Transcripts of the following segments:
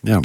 Ja.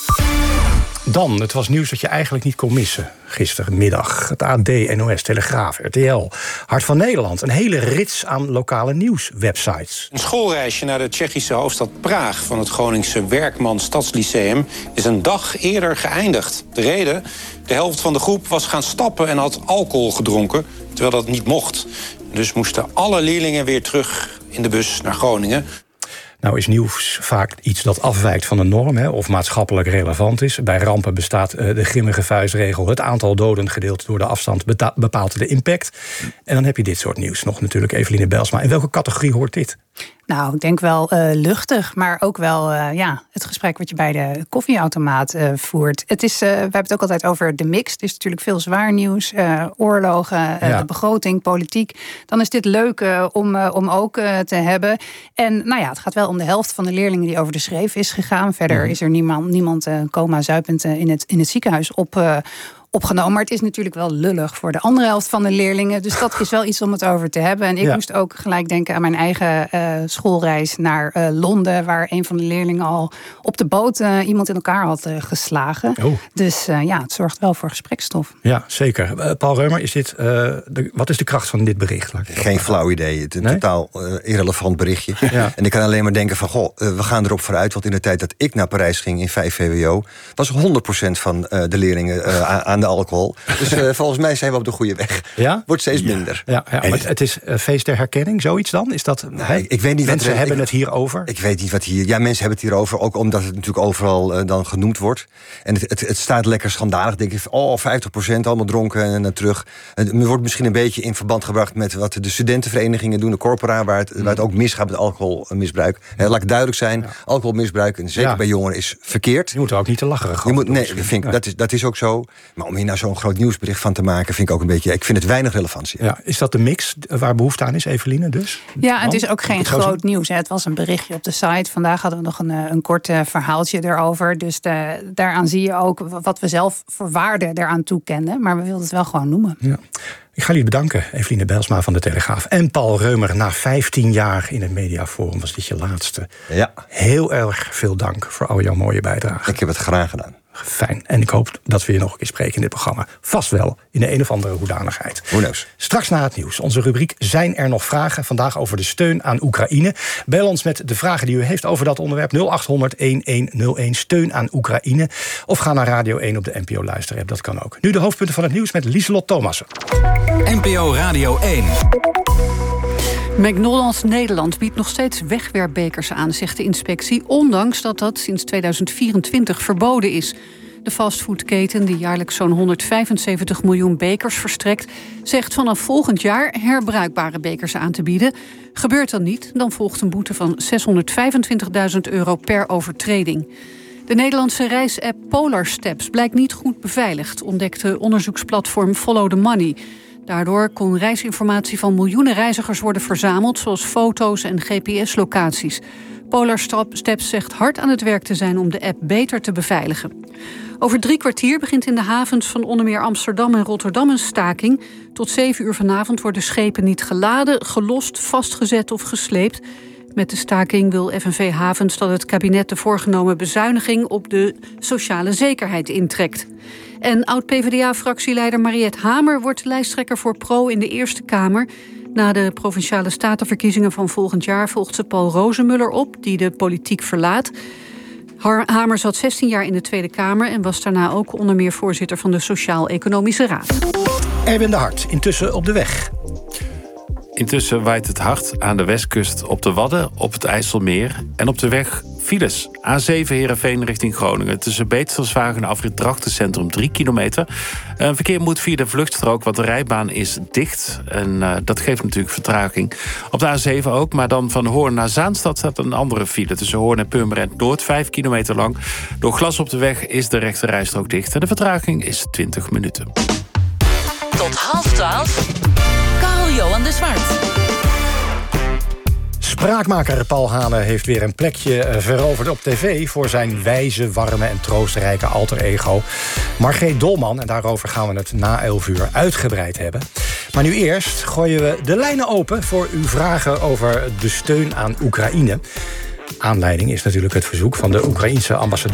Dan, het was nieuws dat je eigenlijk niet kon missen gistermiddag. Het AD, NOS, Telegraaf, RTL, Hart van Nederland. Een hele rits aan lokale nieuwswebsites. Een schoolreisje naar de Tsjechische hoofdstad Praag van het Groningse Werkman Stadslyceum is een dag eerder geëindigd. De reden? De helft van de groep was gaan stappen en had alcohol gedronken, terwijl dat niet mocht. Dus moesten alle leerlingen weer terug in de bus naar Groningen. Nou is nieuws vaak iets dat afwijkt van de norm, of maatschappelijk relevant is. Bij rampen bestaat de grimmige vuistregel: het aantal doden gedeeld door de afstand bepaalt de impact. En dan heb je dit soort nieuws nog natuurlijk, Eveline Bijlsma. In welke categorie hoort dit? Nou, ik denk wel luchtig, maar ook wel het gesprek wat je bij de koffieautomaat voert. We hebben het ook altijd over de mix. Het is natuurlijk veel zwaar nieuws, oorlogen, de begroting, politiek. Dan is dit leuk om ook te hebben. En het gaat wel om de helft van de leerlingen die over de schreef is gegaan. Verder is er niemand coma-zuipend in het ziekenhuis opgenomen. Maar het is natuurlijk wel lullig voor de andere helft van de leerlingen. Dus dat is wel iets om het over te hebben. En ik moest ook gelijk denken aan mijn eigen schoolreis naar Londen, waar een van de leerlingen al op de boot iemand in elkaar had geslagen. Dus het zorgt wel voor gesprekstof. Ja, zeker. Paul Reumer, wat is de kracht van dit bericht? Geen flauw idee. Het is een totaal irrelevant berichtje. Ja. En ik kan alleen maar denken van, we gaan erop vooruit. Want in de tijd dat ik naar Parijs ging in 5 VWO... was 100% van de leerlingen aan de alcohol. Dus volgens mij zijn we op de goede weg. Ja? Wordt steeds minder. Ja, maar het is feest der herkenning, zoiets dan? Is dat? Ik weet niet. Mensen hebben het hier over. Ik weet niet wat hier. Ja, mensen hebben het hier over, ook omdat het natuurlijk overal dan genoemd wordt. En het staat lekker schandalig. Denk ik, 50% allemaal dronken en terug. Het wordt misschien een beetje in verband gebracht met wat de studentenverenigingen doen, de corpora, waar het ook misgaat met alcoholmisbruik. Laat ik duidelijk zijn, alcoholmisbruik, en zeker bij jongeren, is verkeerd. Je moet er ook niet te lacherig. Dat is ook zo. Maar om hier nou zo'n groot nieuwsbericht van te maken, vind ik ook een beetje. Ik vind het weinig relevantie. Ja, is dat de mix waar behoefte aan is, Eveline? Dus? Ja, het is ook geen groot nieuws. Het was een berichtje op de site. Vandaag hadden we nog een kort verhaaltje erover. Dus daaraan zie je ook wat we zelf voor waarde eraan toekenden. Maar we wilden het wel gewoon noemen. Ja. Ik ga jullie bedanken, Eveline Bijlsma van de Telegraaf en Paul Reumer. Na 15 jaar in het Mediaforum was dit je laatste. Ja. Heel erg veel dank voor al jouw mooie bijdrage. Ik heb het graag gedaan. Fijn. En ik hoop dat we je nog een keer spreken in dit programma. Vast wel, in de een of andere hoedanigheid. Who knows? Straks na het nieuws. Onze rubriek Zijn er nog vragen? Vandaag over de steun aan Oekraïne. Bel ons met de vragen die u heeft over dat onderwerp. 0800-1101, steun aan Oekraïne. Of ga naar Radio 1 op de NPO Luisterapp. Dat kan ook. Nu de hoofdpunten van het nieuws met Lieselot Thomassen. NPO Radio 1. McDonald's Nederland biedt nog steeds wegwerpbekers aan, zegt de inspectie, ondanks dat dat sinds 2024 verboden is. De fastfoodketen, die jaarlijks zo'n 175 miljoen bekers verstrekt, zegt vanaf volgend jaar herbruikbare bekers aan te bieden. Gebeurt dat niet, dan volgt een boete van €625.000 per overtreding. De Nederlandse reisapp Polar Steps blijkt niet goed beveiligd, ontdekte onderzoeksplatform Follow the Money. Daardoor kon reisinformatie van miljoenen reizigers worden verzameld, zoals foto's en GPS-locaties. Polar Steps zegt hard aan het werk te zijn om de app beter te beveiligen. Over 3 kwartier begint in de havens van onder meer Amsterdam en Rotterdam een staking. Tot 7 uur vanavond worden schepen niet geladen, gelost, vastgezet of gesleept. Met de staking wil FNV Havens dat het kabinet de voorgenomen bezuiniging op de sociale zekerheid intrekt. En oud-PVDA-fractieleider Mariette Hamer wordt lijsttrekker voor PRO in de Eerste Kamer. Na de Provinciale Statenverkiezingen van volgend jaar volgt ze Paul Rozenmuller op, die de politiek verlaat. Hamer zat 16 jaar in de Tweede Kamer en was daarna ook onder meer voorzitter van de Sociaal-Economische Raad. Erwin de Hart, intussen op de weg. Intussen waait het hard aan de westkust op de Wadden, op het IJsselmeer en op de weg files. A7 Heerenveen richting Groningen. Tussen Beterswagen en afrit Drachtencentrum 3 kilometer. Verkeer moet via de vluchtstrook, want de rijbaan is dicht. En dat geeft natuurlijk vertraging. Op de A7 ook, maar dan van Hoorn naar Zaanstad staat een andere file. Tussen Hoorn en Purmerend Noord 5 kilometer lang. Door glas op de weg is de rechte rijstrook dicht. En de vertraging is 20 minuten. Tot 11:30. Karl-Johan de Zwart. Spraakmaker Paul Hane heeft weer een plekje veroverd op tv voor zijn wijze, warme en troostrijke alter ego Margreet Dolman. En daarover gaan we het na 11 uur uitgebreid hebben. Maar nu eerst gooien we de lijnen open voor uw vragen over de steun aan Oekraïne. Aanleiding is natuurlijk het verzoek van de Oekraïense ambassadeur